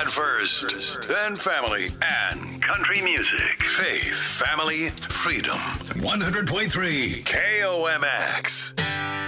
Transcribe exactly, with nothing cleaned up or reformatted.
first, then family and country music. Faith, family, freedom. one hundred point three K O M X.